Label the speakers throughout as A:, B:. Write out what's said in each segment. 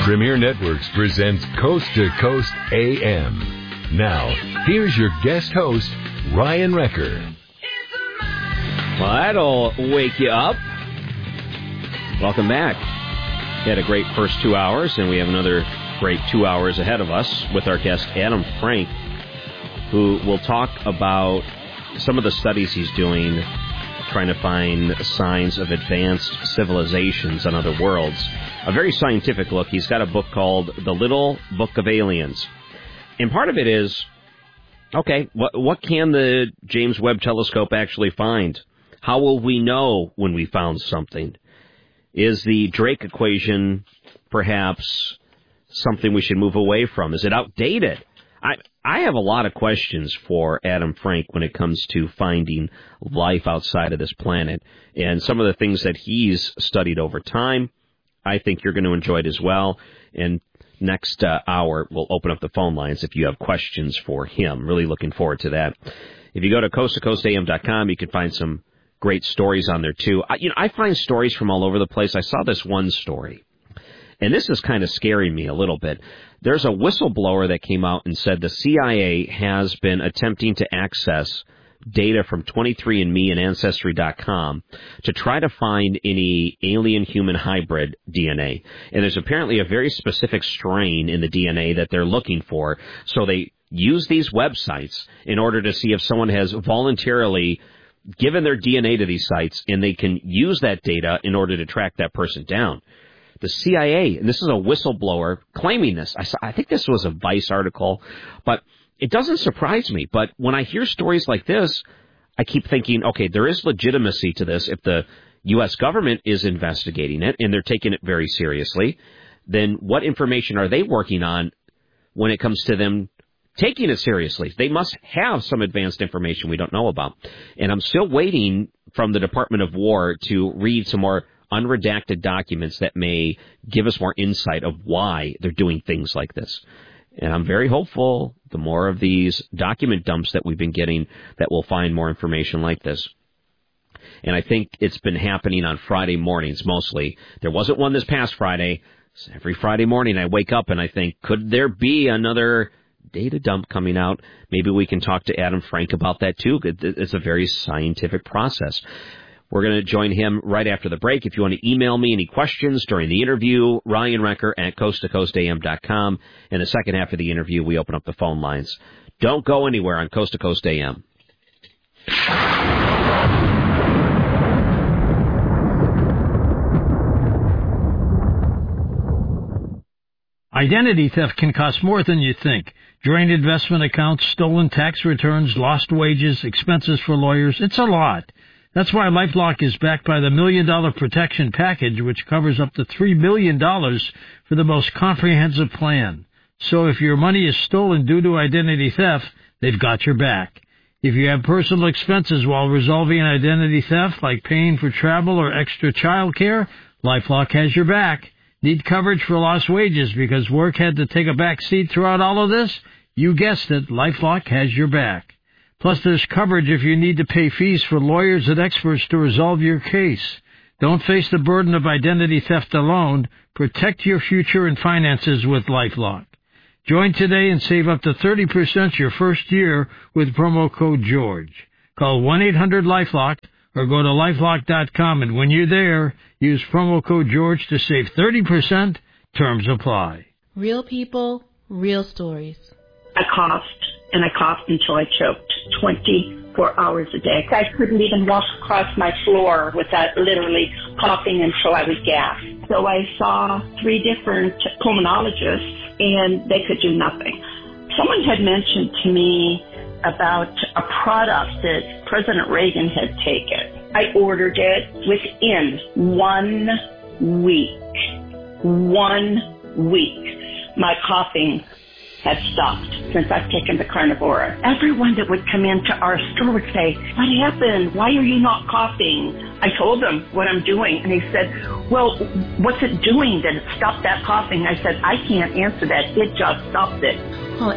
A: Premier Networks presents Coast to Coast AM. Now, here's your guest host, Ryan Wrecker.
B: Well, that'll wake you up. Welcome back. We had a great first 2 hours, and we have another great 2 hours ahead of us with our guest, Adam Frank, who will talk about some of the studies he's doing, trying to find signs of advanced civilizations on other worlds. A very scientific look. He's got a book called The Little Book of Aliens. And part of it is, okay, what can the James Webb Telescope actually find? How will we know when we found something? Is the Drake equation perhaps something we should move away from? Is it outdated? I have a lot of questions for Adam Frank when it comes to finding life outside of this planet. And some of the things that he's studied over time, I think you're going to enjoy it as well. And next hour, we'll open up the phone lines if you have questions for him. Really looking forward to that. If you go to coasttocoastam.com, you can find some great stories on there, too. I find stories from all over the place. I saw this one story, and this is kind of scaring me a little bit. There's a whistleblower that came out and said the CIA has been attempting to access data from 23andMe and Ancestry.com to try to find any alien-human hybrid DNA. And there's apparently a very specific strain in the DNA that they're looking for. So they use these websites in order to see if someone has voluntarily given their DNA to these sites, and they can use that data in order to track that person down. The CIA, and this is a whistleblower claiming this. I think this was a Vice article, but it doesn't surprise me. But when I hear stories like this, I keep thinking, okay, there is legitimacy to this. If the U.S. government is investigating it and they're taking it very seriously, then what information are they working on when it comes to them taking it seriously? They must have some advanced information we don't know about. And I'm still waiting from the Department of War to read some more unredacted documents that may give us more insight of why they're doing things like this. And I'm very hopeful the more of these document dumps that we've been getting that we'll find more information like this. And I think it's been happening on Friday mornings mostly. There wasn't one this past Friday. So every Friday morning I wake up and I think, could there be another data dump coming out? Maybe we can talk to Adam Frank about that too. It's a very scientific process. We're going to join him right after the break. If you want to email me any questions during the interview, Ryan Wrecker at coasttocoastam.com. In the second half of the interview, we open up the phone lines. Don't go anywhere on Coast to Coast AM.
C: Identity theft can cost more than you think. Drained investment accounts, stolen tax returns, lost wages, expenses for lawyers. It's a lot. That's why LifeLock is backed by the $1 Million Protection Package, which covers up to $3 million for the most comprehensive plan. So if your money is stolen due to identity theft, they've got your back. If you have personal expenses while resolving identity theft, like paying for travel or extra child care, LifeLock has your back. Need coverage for lost wages because work had to take a back seat throughout all of this? You guessed it, LifeLock has your back. Plus, there's coverage if you need to pay fees for lawyers and experts to resolve your case. Don't face the burden of identity theft alone. Protect your future and finances with LifeLock. Join today and save up to 30% your first year with promo code George. Call 1-800-LifeLock or go to LifeLock.com, and when you're there, use promo code George to save 30%. Terms apply.
D: Real people, real stories.
E: I coughed until I choked 24 hours a day. I couldn't even walk across my floor without literally coughing until I was gasped. So I saw 3 different pulmonologists, and they could do nothing. Someone had mentioned to me about a product that President Reagan had taken. I ordered it within 1 week. 1 week. My coughing had stopped since I've taken the Carnivora. Everyone that would come into our store would say, "What happened? Why are you not coughing?" I told them what I'm doing, and they said, "Well, what's it doing that it stopped that coughing?" I said, "I can't answer that. It just stopped it."
D: Call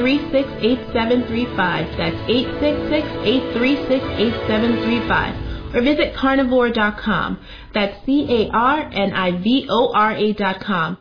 D: 866-836-8735. That's 866-836-8735. or visit carnivora.com. That's CARNIVORA.com.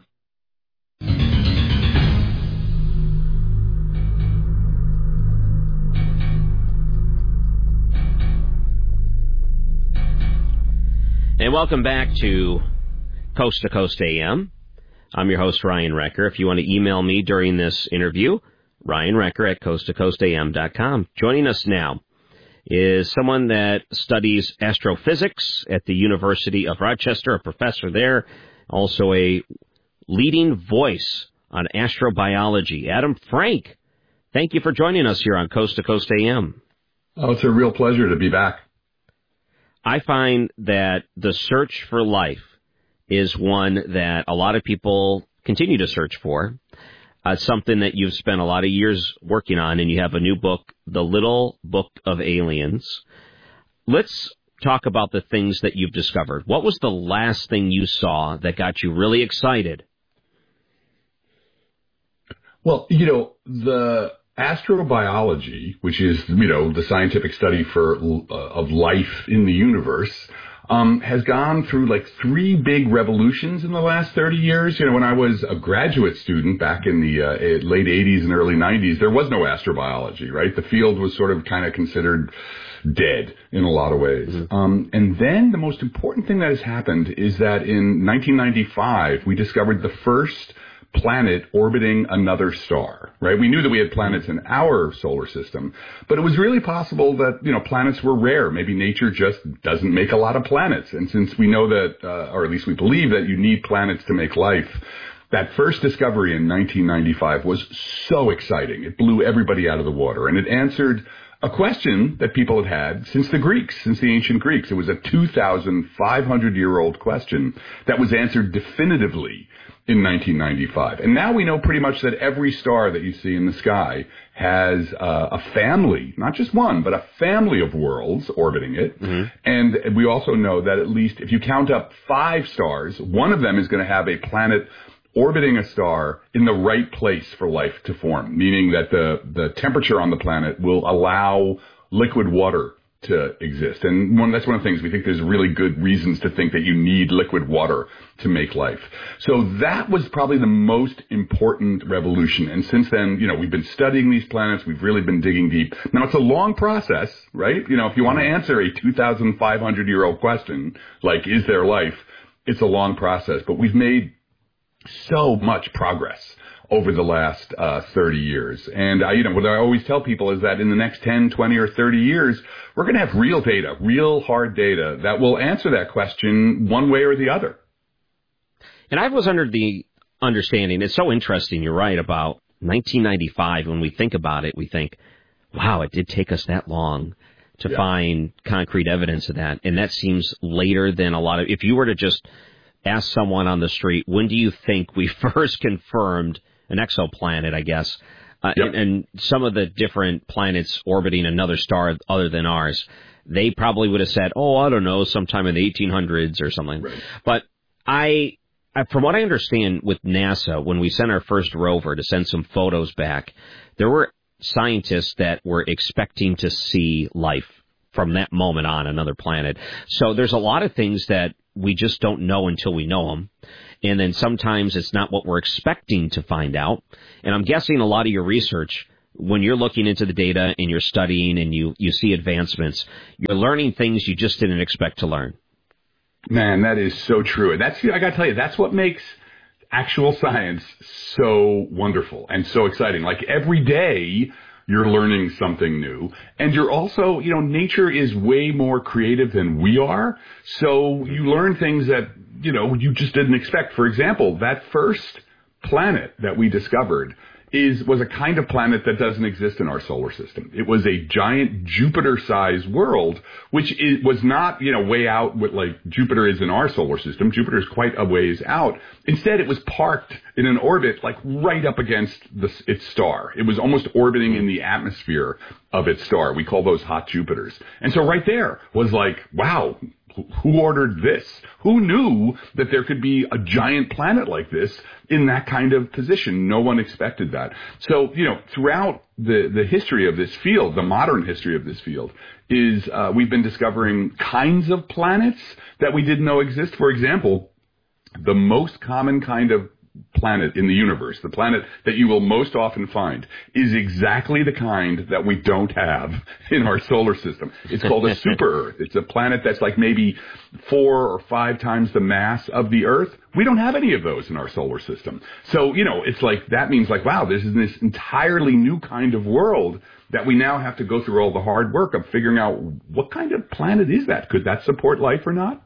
B: And welcome back to Coast AM. I'm your host, Ryan Recker. If you want to email me during this interview, Ryan Recker at coasttocoastam.com. Joining us now is someone that studies astrophysics at the University of Rochester, a professor there, also a leading voice on astrobiology. Adam Frank, thank you for joining us here on Coast to Coast AM.
F: Oh, it's a real pleasure to be back.
B: I find that the search for life is one that a lot of people continue to search for. Something that you've spent a lot of years working on, and you have a new book, The Little Book of Aliens. Let's talk about the things that you've discovered. What was the last thing you saw that got you really excited?
F: Well, the astrobiology, which is, the scientific study of life in the universe, has gone through like 3 big revolutions in the last 30 years. When I was a graduate student back in the late 80s and early 90s, there was no astrobiology, right? The field was sort of kind of considered dead in a lot of ways. Mm-hmm. And then the most important thing that has happened is that in 1995, we discovered the first planet orbiting another star, right? We knew that we had planets in our solar system, but it was really possible that, planets were rare. Maybe nature just doesn't make a lot of planets. And since we know that, or at least we believe that you need planets to make life, that first discovery in 1995 was so exciting. It blew everybody out of the water, and it answered a question that people had since the ancient Greeks. It was a 2,500-year-old question that was answered definitively in 1995. And now we know pretty much that every star that you see in the sky has a family, not just one, but a family of worlds orbiting it. Mm-hmm. And we also know that at least if you count up 5 stars, one of them is going to have a planet orbiting a star in the right place for life to form, meaning that the temperature on the planet will allow liquid water to exist. And that's one of the things we think there's really good reasons to think that you need liquid water to make life. So that was probably the most important revolution. And since then, we've been studying these planets. We've really been digging deep. Now, it's a long process, right? If you want to answer a 2,500-year-old question, like, is there life? It's a long process. But we've made so much progress over the last 30 years. And, what I always tell people is that in the next 10, 20, or 30 years, we're going to have real data, real hard data that will answer that question one way or the other.
B: And I was under the understanding, it's so interesting, you're right, about 1995, when we think about it, we think, wow, it did take us that long to find concrete evidence of that. And that seems later than a lot of, if you were to just ask someone on the street, when do you think we first confirmed an exoplanet, I guess, and some of the different planets orbiting another star other than ours, they probably would have said, I don't know, sometime in the 1800s or something. Right. But from what I understand with NASA, when we sent our first rover to send some photos back, there were scientists that were expecting to see life from that moment on another planet. So there's a lot of things that we just don't know until we know them. And then sometimes it's not what we're expecting to find out. And I'm guessing a lot of your research, when you're looking into the data and you're studying and you see advancements, you're learning things you just didn't expect to learn.
F: Man, that is so true. And I got to tell you, that's what makes actual science so wonderful and so exciting. Like every day, you're learning something new. And you're also, nature is way more creative than we are. So you learn things that, you just didn't expect. For example, that first planet that we discovered was a kind of planet that doesn't exist in our solar system. It was a giant Jupiter-sized world, which was not, way out with like Jupiter is in our solar system. Jupiter is quite a ways out. Instead, it was parked in an orbit like right up against its star. It was almost orbiting in the atmosphere of its star. We call those hot Jupiters. And so right there was like, wow, who ordered this? Who knew that there could be a giant planet like this in that kind of position? No one expected that. So, throughout the history of this field, the modern history of this field, is we've been discovering kinds of planets that we didn't know exist. For example, the most common kind of planet in the universe, the planet that you will most often find, is exactly the kind that we don't have in our solar system. It's called a super-Earth. It's a planet that's like maybe 4 or 5 times the mass of the Earth. We don't have any of those in our solar system. So, it's like, that means like, wow, this is this entirely new kind of world that we now have to go through all the hard work of figuring out what kind of planet is that? Could that support life or not?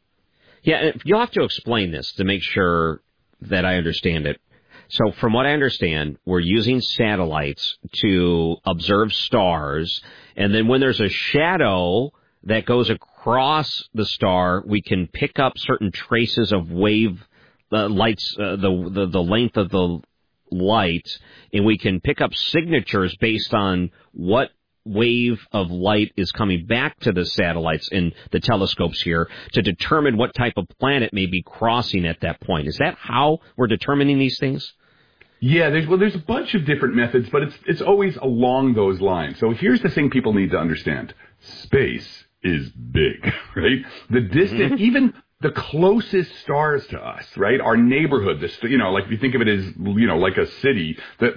B: Yeah, you'll have to explain this to make sure that I understand it. So from what I understand, we're using satellites to observe stars, and then when there's a shadow that goes across the star, we can pick up certain traces of wave lights, the length of the light, and we can pick up signatures based on what wave of light is coming back to the satellites in the telescopes here to determine what type of planet may be crossing at that point. Is that how we're determining these things?
F: Yeah, there's a bunch of different methods, but it's always along those lines. So here's the thing people need to understand. Space is big, right? The distance, even the closest stars to us, right? Our neighborhood, like if you think of it as, like a city,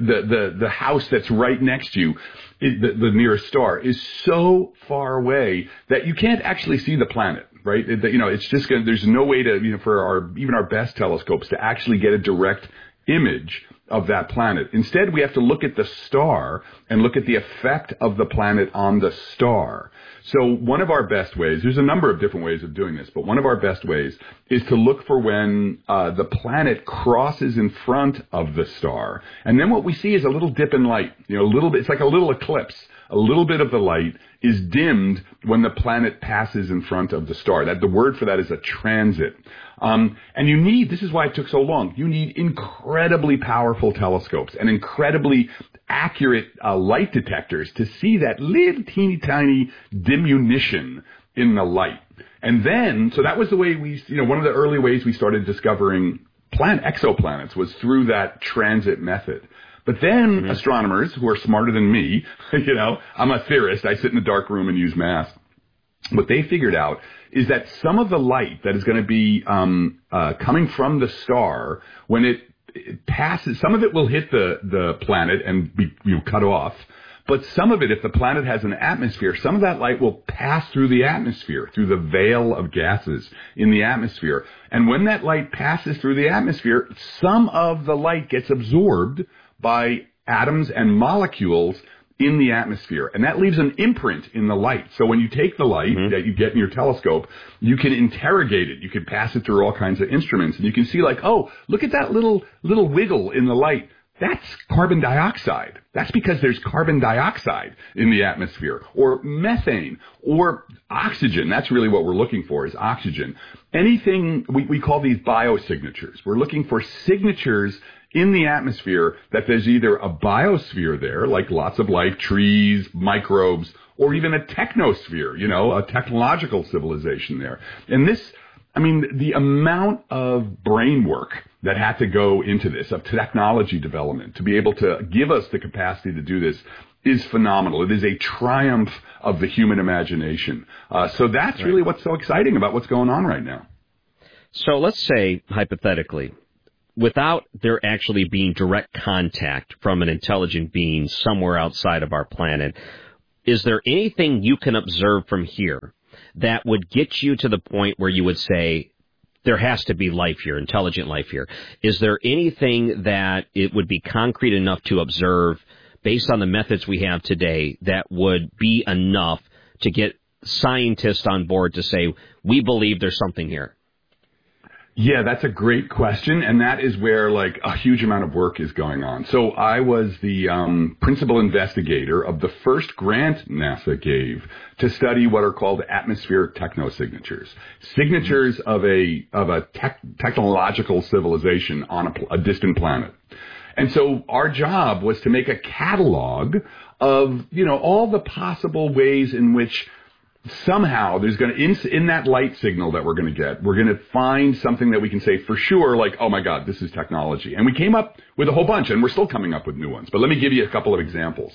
F: the house that's right next to you, the nearest star, is so far away that you can't actually see the planet, right? It's just there's no way to, for even our best telescopes to actually get a direct image of that planet. Instead, we have to look at the star and look at the effect of the planet on the star. So one of our best ways, there's a number of different ways of doing this, but one of our best ways is to look for when the planet crosses in front of the star. And then what we see is a little dip in light, a little bit, it's like a little eclipse. A little bit of the light is dimmed when the planet passes in front of the star. The word for that is a transit. And this is why it took so long, you need incredibly powerful telescopes and incredibly accurate light detectors to see that little teeny tiny diminution in the light. And then, so that was the way one of the early ways we started discovering exoplanets was through that transit method. But then astronomers who are smarter than me, I'm a theorist, I sit in a dark room and use math. What they figured out is that some of the light that is going to be coming from the star, when it passes, some of it will hit the planet and be cut off. But some of it, if the planet has an atmosphere, some of that light will pass through the atmosphere, through the veil of gases in the atmosphere. And when that light passes through the atmosphere, some of the light gets absorbed by atoms and molecules in the atmosphere. And that leaves an imprint in the light. So when you take the light that you get in your telescope, you can interrogate it. You can pass it through all kinds of instruments. And you can see like, oh, look at that little wiggle in the light. That's carbon dioxide. That's because there's carbon dioxide in the atmosphere, or methane, or oxygen. That's really what we're looking for, is oxygen. Anything, we call these biosignatures. We're looking for signatures in the atmosphere that there's either a biosphere there, like lots of life, trees, microbes, or even a technosphere, a technological civilization there. And the amount of brain work that had to go into this, of technology development, to be able to give us the capacity to do this, is phenomenal. It is a triumph of the human imagination. So that's really what's so exciting about what's going on right now.
B: So let's say, hypothetically, without there actually being direct contact from an intelligent being somewhere outside of our planet, is there anything you can observe from here that would get you to the point where you would say, there has to be life here, intelligent life here? Is there anything that it would be concrete enough to observe based on the methods we have today that would be enough to get scientists on board to say, we believe there's something here?
F: Yeah, that's a great question, and that is where a huge amount of work is going on. So I was the principal investigator of the first grant NASA gave to study what are called atmospheric technosignatures, signatures of a technological civilization on a distant planet. And so our job was to make a catalog of all the possible ways in which somehow there's going to, in that light signal that we're going to get, we're going to find something that we can say for sure, like, oh my God, this is technology. And we came up with a whole bunch, and we're still coming up with new ones. But let me give you a couple of examples.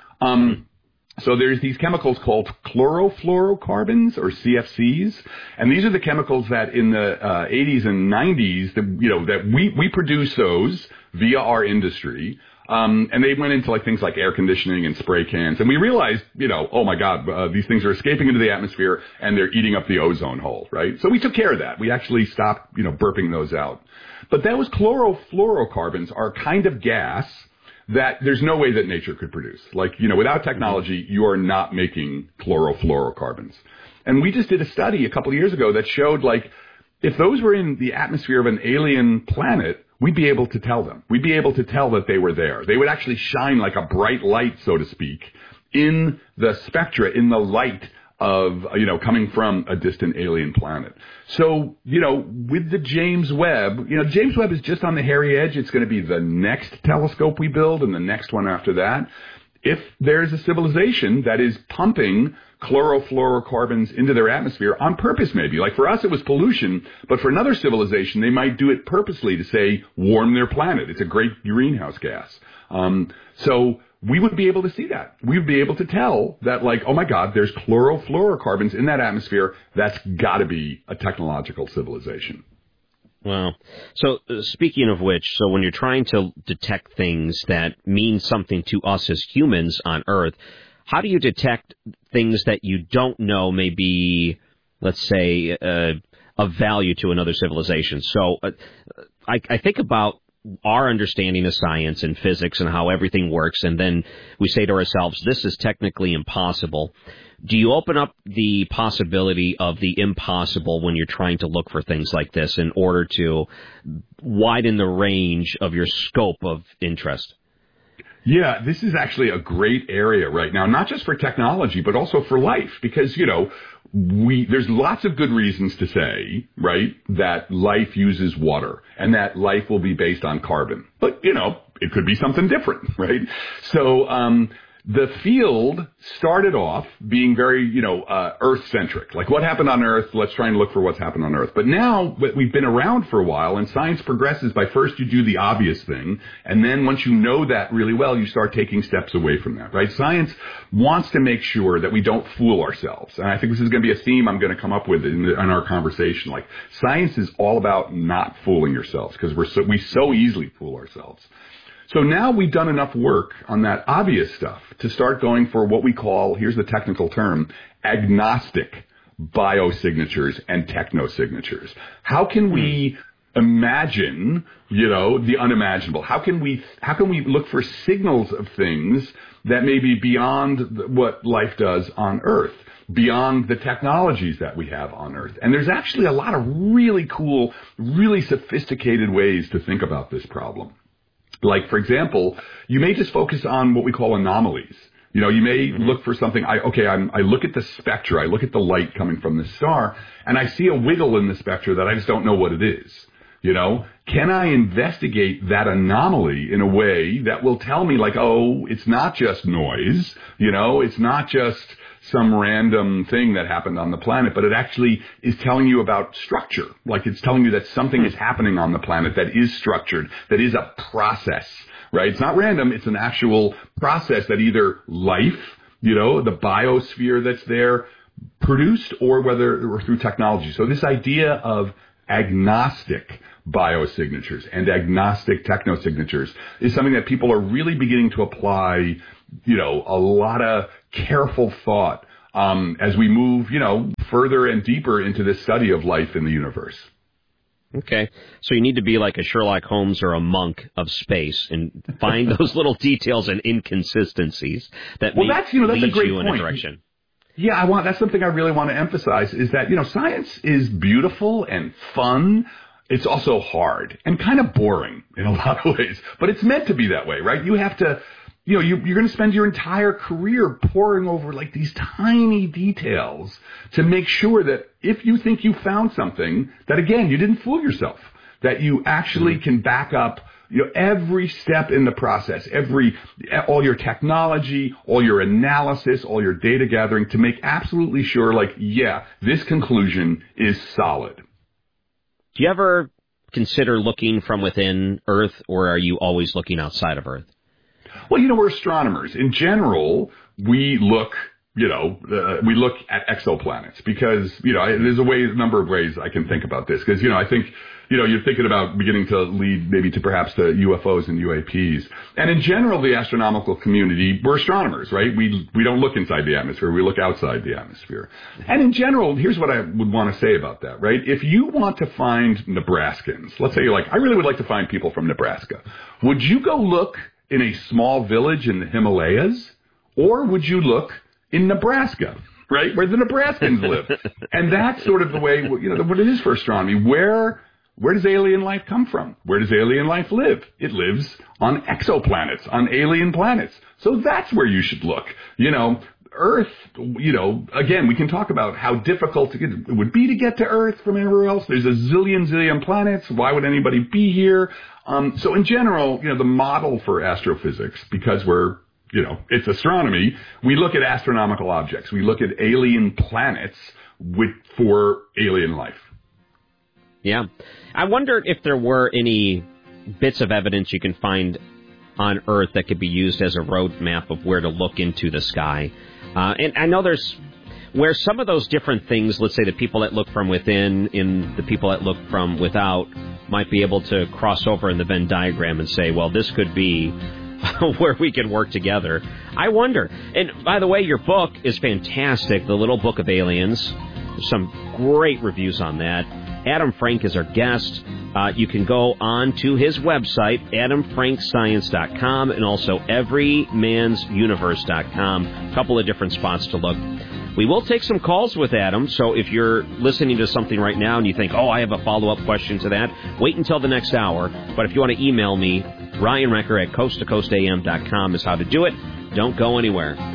F: So there's these chemicals called chlorofluorocarbons, or CFCs, and these are the chemicals that in the 80s and 90s, that we produce those via our industry. And they went into things like air conditioning and spray cans. And we realized, oh my God, these things are escaping into the atmosphere and they're eating up the ozone hole, right? So we took care of that. We actually stopped, burping those out. But those chlorofluorocarbons are a kind of gas that there's no way that nature could produce. Without technology, you are not making chlorofluorocarbons. And we just did a study a couple of years ago that showed, if those were in the atmosphere of an alien planet, we'd be able to tell them. We'd be able to tell that they were there. They would actually shine like a bright light, so to speak, in the spectra, in the light of, coming from a distant alien planet. So, with the James Webb, James Webb is just on the hairy edge. It's going to be the next telescope we build and the next one after that. If there's a civilization that is pumping chlorofluorocarbons into their atmosphere on purpose, maybe. For us, it was pollution, but for another civilization, they might do it purposely to, say, warm their planet. It's a great greenhouse gas. So we would be able to see that. We would be able to tell that, oh my God, there's chlorofluorocarbons in that atmosphere. That's got to be a technological civilization.
B: Wow. So speaking of which, so when you're trying to detect things that mean something to us as humans on Earth, how do you detect things that you don't know may be, let's say, of value to another civilization? So I think about our understanding of science and physics and how everything works, and then we say to ourselves, this is technically impossible. Do you open up the possibility of the impossible when you're trying to look for things like this in order to widen the range of your scope of interest?
F: Yeah, this is actually a great area right now, not just for technology, but also for life, because, there's lots of good reasons to say, right, that life uses water and that life will be based on carbon. But, it could be something different, right? So, the field started off being very, Earth-centric. What happened on Earth? Let's try and look for what's happened on Earth. But now we've been around for a while, and science progresses by first you do the obvious thing, and then once you know that really well, you start taking steps away from that, right? Science wants to make sure that we don't fool ourselves. And I think this is going to be a theme I'm going to come up with in our conversation. Science is all about not fooling yourselves, because we so easily fool ourselves. So now we've done enough work on that obvious stuff to start going for what we call, here's the technical term, agnostic biosignatures and technosignatures. How can we imagine, the unimaginable? How can we look for signals of things that may be beyond what life does on Earth, beyond the technologies that we have on Earth? And there's actually a lot of really cool, really sophisticated ways to think about this problem. For example, you may just focus on what we call anomalies. You may look for something. I look at the spectra. I look at the light coming from the star, and I see a wiggle in the spectra that I just don't know what it is. Can I investigate that anomaly in a way that will tell me, it's not just noise. It's not just some random thing that happened on the planet, but it actually is telling you about structure. It's telling you that something is happening on the planet that is structured, that is a process, right? It's not random. It's an actual process that either life, the biosphere that's there, produced, or through technology. So this idea of agnostic biosignatures and agnostic technosignatures is something that people are really beginning to apply, a lot of careful thought as we move, further and deeper into this study of life in the universe.
B: Okay. So you need to be like a Sherlock Holmes or a monk of space and find those little details and inconsistencies that lead you in a direction.
F: Yeah, that's something I really want to emphasize is that, science is beautiful and fun. It's also hard and kind of boring in a lot of ways, but it's meant to be that way, right? You have to, you're going to spend your entire career poring over these tiny details to make sure that if you think you found something, that again, you didn't fool yourself, that you actually can back up every step in the process, all your technology, all your analysis, all your data gathering to make absolutely sure, this conclusion is solid.
B: Do you ever consider looking from within Earth, or are you always looking outside of Earth?
F: Well, we're astronomers. In general, we look at exoplanets because, there's a number of ways I can think about this because, I think, you're thinking about beginning to lead maybe to perhaps the UFOs and UAPs. And in general, the astronomical community, we're astronomers, right? We don't look inside the atmosphere. We look outside the atmosphere. And in general, here's what I would want to say about that, right? If you want to find Nebraskans, let's say I really would like to find people from Nebraska. Would you go look in a small village in the Himalayas? Or would you look in Nebraska, right, where the Nebraskans live? And that's sort of the way, what it is for astronomy. Where does alien life come from? Where does alien life live? It lives on exoplanets, on alien planets. So that's where you should look. Earth, again, we can talk about how difficult it would be to get to Earth from everywhere else. There's a zillion planets. Why would anybody be here? So in general, the model for astrophysics, because it's astronomy, we look at astronomical objects. We look at alien planets for alien life.
B: Yeah. I wondered if there were any bits of evidence you can find on Earth that could be used as a roadmap of where to look into the sky. And I know there's where some of those different things, let's say the people that look from within and the people that look from without, might be able to cross over in the Venn diagram and say, well, this could be where we can work together. I wonder. And by the way, your book is fantastic, The Little Book of Aliens. There's some great reviews on that. Adam Frank is our guest. You can go on to his website, adamfrankscience.com, and also everymansuniverse.com. A couple of different spots to look. We will take some calls with Adam, so if you're listening to something right now and you think, I have a follow-up question to that, wait until the next hour. But if you want to email me, Ryan Recker at coasttocoastam.com is how to do it. Don't go anywhere.